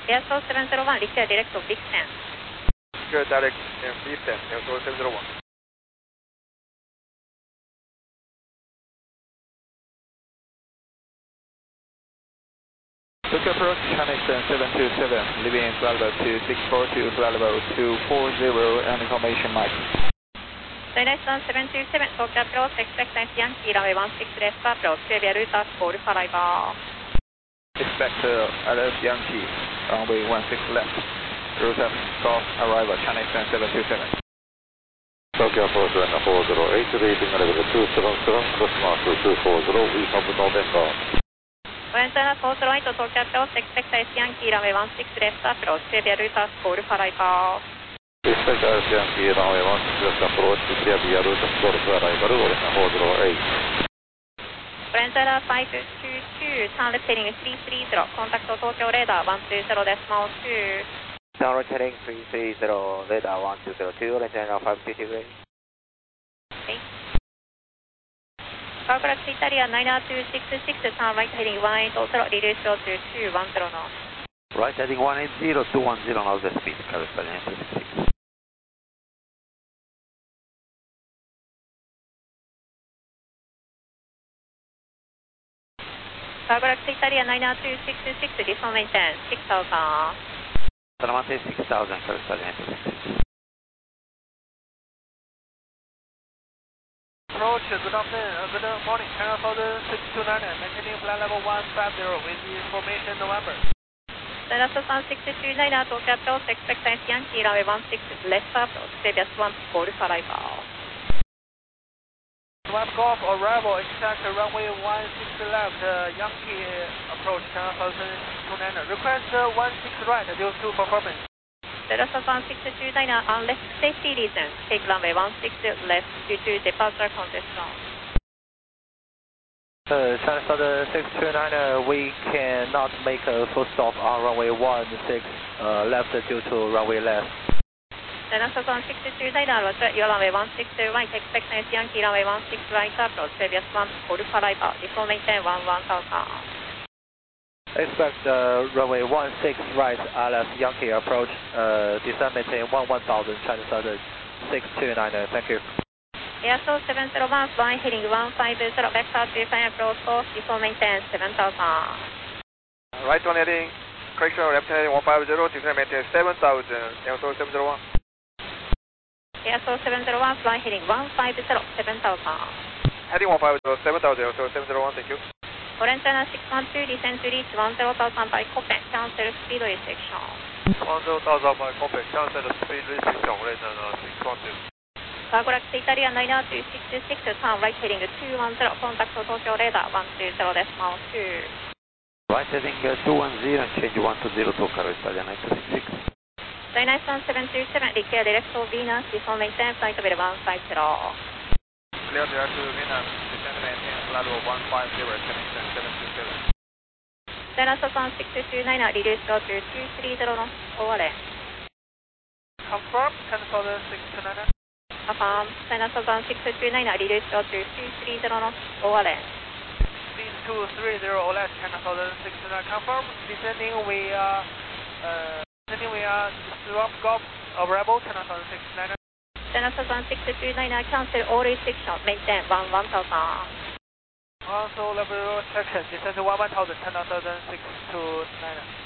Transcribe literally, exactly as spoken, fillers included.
Airsoft seven zero one, declare direct of Vixen. Declare direct in Vixen, Airsoft seven zero one. Tokyo approach, Chinese seven two seven, leaving flight level two six four two, flight level two four zero, and information mic. Chinese seven two seven, Tokyo approach, expect Yankee, runway one six left approach, Trevia route as for arrival. Expect uh, Alice Yankee, runway one six left, route as golf arrival, Chinese seven two seven. Tokyo approach, runway four zero eight, leaving level two seven seven, cross mark two four zero, we have November. Oriental four zero eight, Tokyo approach, expect Yankee, runway one six left approach, Trevia route as for arrival. Expect Alice Yankee, runway one six left approach, Trevia route as for arrival, Oriental four zero eight. Oriental five two two, turn left heading three three zero, contact Tokyo radar one two zero decimal two. Turn right heading three three zero, radar one two zero two, Oriental five two two. Okay. Carglass Italia nine two six six, turn right heading one eight zero, release zero two two one zero knots. Right heading one eight zero two one zero knots, the speed, Carglass Italia nine two six six. Carglass Italia nine two six six, listen maintain six thousand. Salamate six thousand, Carglass Italia nine two six six. Approach, good afternoon, uh, good morning, China Southern six two nine, maintaining flight level one five zero with information November. China Southern six two nine, Tokyo approach, expect Yankee, runway one six left approach, Previous one for arrival. Swap Golf arrival, exact runway one six left, uh, Yankee approach, China Southern six two nine, request uh, one six right due to performance. China Southern six two nine, on left safety reasons, take runway one six left due to departure congestion. Uh, China Southern six two nine, uh, we cannot make a full stop on runway one six uh, left due to runway left. China Southern six two nine, roger, your runway one six right, expect Yankee, runway one six right approach, previous one for arrival, before maintain one one thousand. Expect uh, runway one six right, Alice Yankee approach, uh, descend maintain one one thousand, China Southern six two nine, uh, thank you. Airsoft seven zero one, flying heading one five zero, vector three five approach course, before maintain seven thousand. Right one heading, correction, left heading one five zero, descend maintain seven thousand, Airsoft seven zero one. Airsoft seven zero one, flying heading one five zero, seven thousand. Heading one five zero, seven thousand, Airsoft seven zero one, thank you. Orange China six one two, descend to reach one zero thousand by Copen, cancel speed restriction. one zero thousand by Copen, cancel speed restriction, Orange six one two. Carglass Italia nine two six six, turn right heading two one zero, contact Tokyo radar one two zero decimal two. Right heading uh, two one zero and change one two zero to Carglass Italia nine two six six. China seven two seven, declare direct to Venus, before maintain flight level one five zero. Clear direct to Venus, descend maintain flight level one five zero, seven two seven. China Southern six two nine, release zero two two three zero knots, over. Confirm, China Southern six two nine. Confirm, China Southern six two nine, release zero two two three zero knots, over. Speed two three zero, O L E D, China Southern six two nine, confirm, descending via, uh, descending via Swap Golf arrival, China Southern six two nine. China Southern six two nine, cancel all restrictions, maintain one one thousand. Also level section, descend to one one thousand, China Southern six two nine.